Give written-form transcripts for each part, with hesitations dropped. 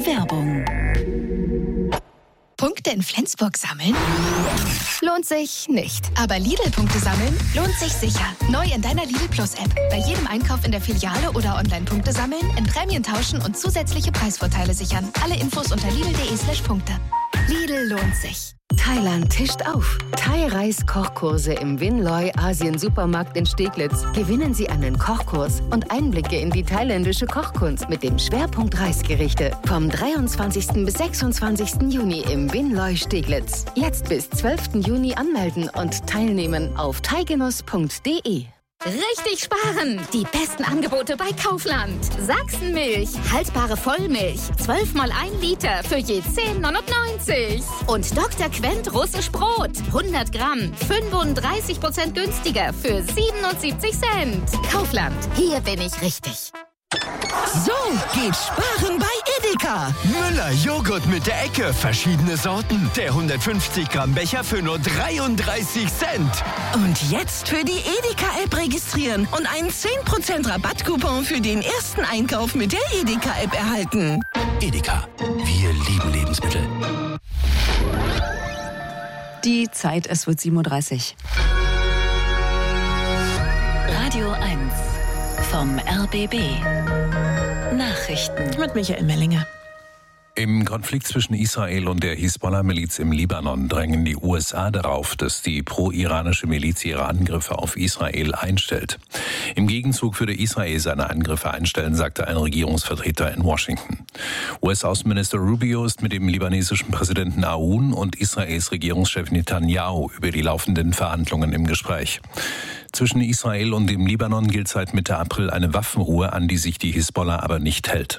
Werbung. Punkte in Flensburg sammeln? Lohnt sich nicht. Aber Lidl-Punkte sammeln lohnt sich sicher. Neu in deiner Lidl Plus-App. Bei jedem Einkauf in der Filiale oder online Punkte sammeln, in Prämien tauschen und zusätzliche Preisvorteile sichern. Alle Infos unter lidl.de/Punkte. Lidl lohnt sich. Thailand tischt auf. Thai-Reis-Kochkurse im Winloy Asien-Supermarkt in Steglitz. Gewinnen Sie einen Kochkurs und Einblicke in die thailändische Kochkunst mit dem Schwerpunkt Reisgerichte. Vom 23. bis 26. Juni im Winloy Steglitz. Jetzt bis 12. Juni anmelden und teilnehmen auf thaigenuss.de. Richtig sparen! Die besten Angebote bei Kaufland. Sachsenmilch, haltbare Vollmilch, 12 mal 1 Liter für je 10,99. Und Dr. Quent russisch Brot, 100 Gramm, 35% günstiger für 77 Cent. Kaufland, hier bin ich richtig. So geht Sparen bei Edeka. Müller Joghurt mit der Ecke. Verschiedene Sorten. Der 150 Gramm Becher für nur 33 Cent. Und jetzt für die Edeka-App registrieren und einen 10% Rabattcoupon für den ersten Einkauf mit der Edeka-App erhalten. Edeka. Wir lieben Lebensmittel. Die Zeit, es wird 7:30 Uhr. Radio 1 vom RBB. Nachrichten Mit Michael Mellinger. Im Konflikt zwischen Israel und der Hisbollah-Miliz im Libanon drängen die USA darauf, dass die pro-iranische Miliz ihre Angriffe auf Israel einstellt. Im Gegenzug würde Israel seine Angriffe einstellen, sagte ein Regierungsvertreter in Washington. US-Außenminister Rubio ist mit dem libanesischen Präsidenten Aoun und Israels Regierungschef Netanyahu über die laufenden Verhandlungen im Gespräch. Zwischen Israel und dem Libanon gilt seit Mitte April eine Waffenruhe, an die sich die Hisbollah aber nicht hält.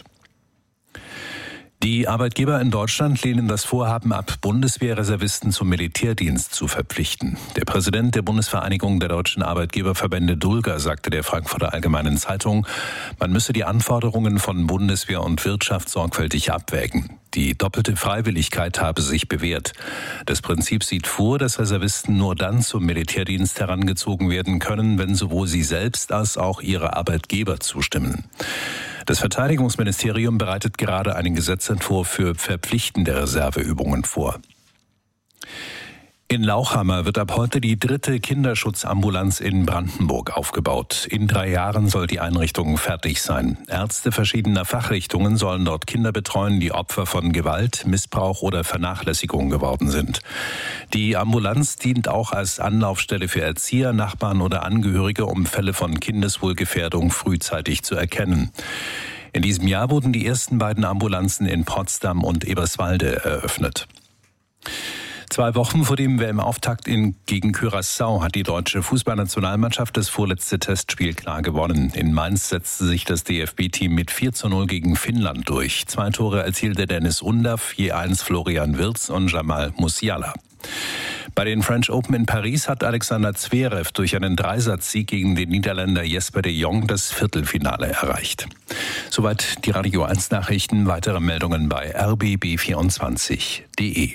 Die Arbeitgeber in Deutschland lehnen das Vorhaben ab, Bundeswehrreservisten zum Militärdienst zu verpflichten. Der Präsident der Bundesvereinigung der deutschen Arbeitgeberverbände Dulger sagte der Frankfurter Allgemeinen Zeitung, man müsse die Anforderungen von Bundeswehr und Wirtschaft sorgfältig abwägen. Die doppelte Freiwilligkeit habe sich bewährt. Das Prinzip sieht vor, dass Reservisten nur dann zum Militärdienst herangezogen werden können, wenn sowohl sie selbst als auch ihre Arbeitgeber zustimmen. Das Verteidigungsministerium bereitet gerade einen Gesetzentwurf für verpflichtende Reserveübungen vor. In Lauchhammer wird ab heute die 3. Kinderschutzambulanz in Brandenburg aufgebaut. In 3 Jahren soll die Einrichtung fertig sein. Ärzte verschiedener Fachrichtungen sollen dort Kinder betreuen, die Opfer von Gewalt, Missbrauch oder Vernachlässigung geworden sind. Die Ambulanz dient auch als Anlaufstelle für Erzieher, Nachbarn oder Angehörige, um Fälle von Kindeswohlgefährdung frühzeitig zu erkennen. In diesem Jahr wurden die ersten beiden Ambulanzen in Potsdam und Eberswalde eröffnet. 2 Wochen vor dem WM-Auftakt gegen Curaçao hat die deutsche Fußballnationalmannschaft das vorletzte Testspiel klar gewonnen. In Mainz setzte sich das DFB-Team mit 4:0 gegen Finnland durch. 2 Tore erzielte Dennis Undaff, je 1 Florian Wirtz und Jamal Musiala. Bei den French Open in Paris hat Alexander Zverev durch einen Dreisatzsieg gegen den Niederländer Jesper de Jong das Viertelfinale erreicht. Soweit die Radio 1 Nachrichten. Weitere Meldungen bei rbb24.de.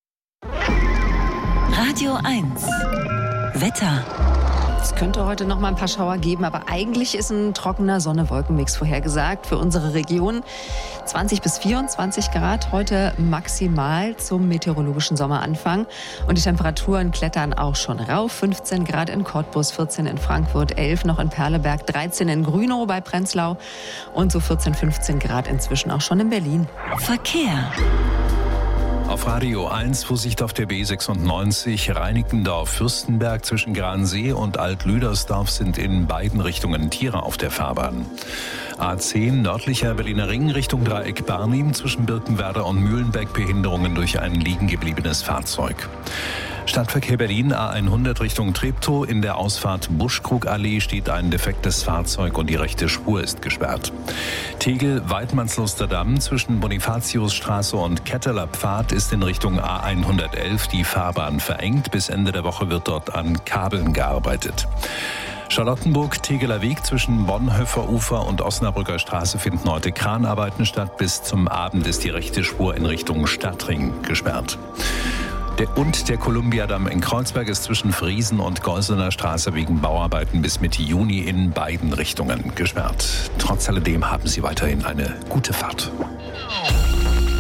Radio 1 Wetter. Es könnte heute noch mal ein paar Schauer geben, aber eigentlich ist ein trockener Sonne-Wolken-Mix vorhergesagt für unsere Region. 20 bis 24 Grad heute maximal zum meteorologischen Sommeranfang. Und die Temperaturen klettern auch schon rauf. 15 Grad in Cottbus, 14 in Frankfurt, 11 noch in Perleberg, 13 in Grünow bei Prenzlau und so 14, 15 Grad inzwischen auch schon in Berlin. Verkehr. Auf Radio 1 Vorsicht auf der B96 Reinickendorf-Fürstenberg zwischen Gransee und Alt-Lüdersdorf sind in beiden Richtungen Tiere auf der Fahrbahn. A10 nördlicher Berliner Ring Richtung Dreieck Barnim zwischen Birkenwerder und Mühlenbeck Behinderungen durch ein liegen gebliebenes Fahrzeug. Stadtverkehr Berlin A100 Richtung Treptow. In der Ausfahrt Buschkrugallee steht ein defektes Fahrzeug und die rechte Spur ist gesperrt. Tegel Weidmannsluster Damm zwischen Bonifatiusstraße und Ketteler Pfad ist in Richtung A111 die Fahrbahn verengt. Bis Ende der Woche wird dort an Kabeln gearbeitet. Charlottenburg-Tegeler Weg zwischen Bonhoeffer Ufer und Osnabrücker Straße finden heute Kranarbeiten statt. Bis zum Abend ist die rechte Spur in Richtung Stadtring gesperrt. Der Kolumbiadamm in Kreuzberg ist zwischen Friesen und Geusener Straße wegen Bauarbeiten bis Mitte Juni in beiden Richtungen gesperrt. Trotz alledem haben Sie weiterhin eine gute Fahrt.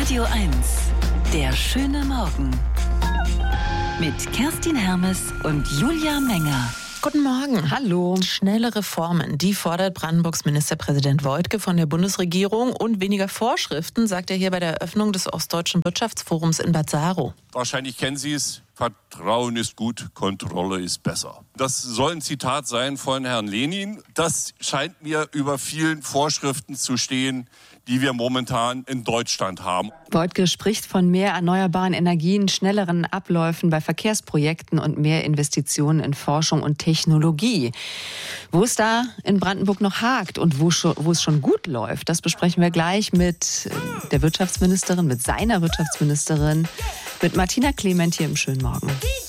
Radio 1, der schöne Morgen. Mit Kerstin Hermes und Julia Menger. Guten Morgen. Hallo. Schnelle Reformen, die fordert Brandenburgs Ministerpräsident Woidke von der Bundesregierung und weniger Vorschriften, sagt er hier bei der Eröffnung des Ostdeutschen Wirtschaftsforums in Bad Saro. Wahrscheinlich kennen Sie es. Vertrauen ist gut, Kontrolle ist besser. Das soll ein Zitat sein von Herrn Lenin. Das scheint mir über vielen Vorschriften zu stehen, die wir momentan in Deutschland haben. Woidke spricht von mehr erneuerbaren Energien, schnelleren Abläufen bei Verkehrsprojekten und mehr Investitionen in Forschung und Technologie. Wo es da in Brandenburg noch hakt und wo es schon gut läuft, das besprechen wir gleich mit der Wirtschaftsministerin, mit seiner Wirtschaftsministerin, mit Martina Clement hier im schönen Morgen.